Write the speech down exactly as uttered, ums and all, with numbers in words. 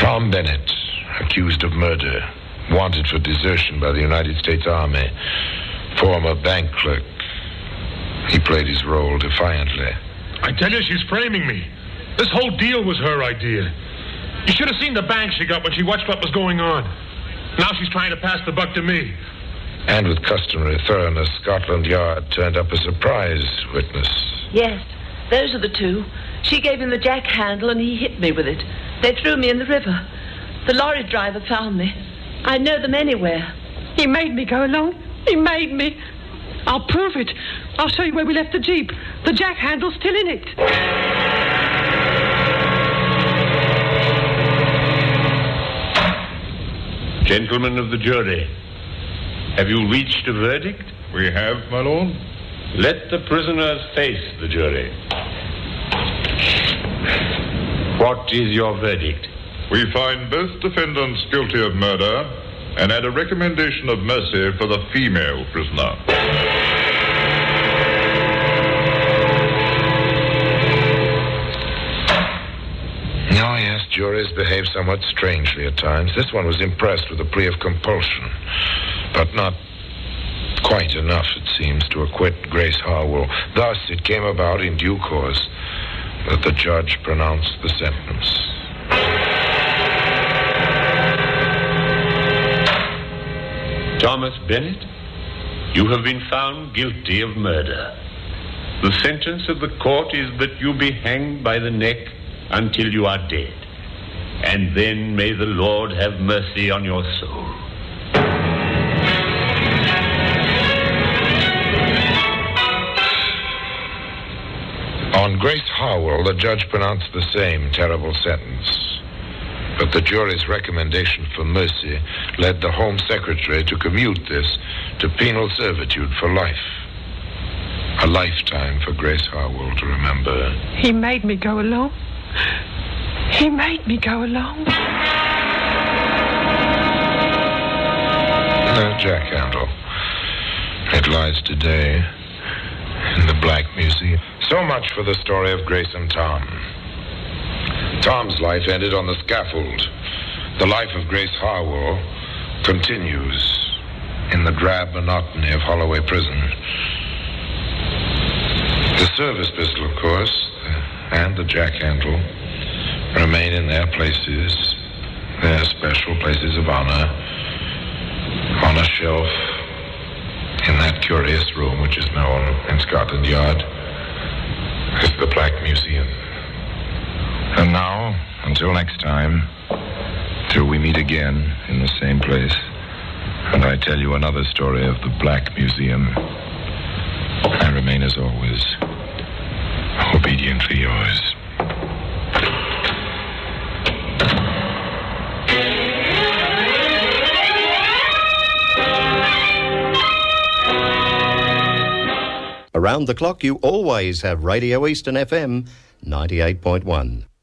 Tom Bennett, accused of murder, wanted for desertion by the United States Army, former bank clerk. He played his role defiantly. I tell you, she's framing me. This whole deal was her idea. You should have seen the bang she got when she watched what was going on. Now she's trying to pass the buck to me. And with customary thoroughness, Scotland Yard turned up a surprise witness. Yes, those are the two. She gave him the jack handle and he hit me with it. They threw me in the river. The lorry driver found me. I know them anywhere. He made me go along. He made me. I'll prove it. I'll show you where we left the Jeep. The jack handle's still in it. Gentlemen of the jury, have you reached a verdict? We have, my lord. Let the prisoners face the jury. What is your verdict? We find both defendants guilty of murder and add a recommendation of mercy for the female prisoner. Oh, yes, juries behave somewhat strangely at times. This one was impressed with a plea of compulsion, but not quite enough, it seems, to acquit Grace Harwell. Thus, it came about in due course that the judge pronounced the sentence. Thomas Bennett, you have been found guilty of murder. The sentence of the court is that you be hanged by the neck until you are dead. And then may the Lord have mercy on your soul. On Grace Harwell, the judge pronounced the same terrible sentence. But the jury's recommendation for mercy led the Home Secretary to commute this to penal servitude for life. A lifetime for Grace Harwell to remember. He made me go along. He made me go along. The jack handle. It lies today in the Black Museum. So much for the story of Grace and Tom. Tom's life ended on the scaffold. The life of Grace Harwell continues in the drab monotony of Holloway Prison. The service pistol, of course, and the jack handle remain in their places, their special places of honor, on a shelf in that curious room which is known in Scotland Yard as the Black Museum. And now, until next time, till we meet again in the same place, and I tell you another story of the Black Museum, I remain as always, obediently yours. Around the clock, you always have Radio Eastern F M ninety-eight point one.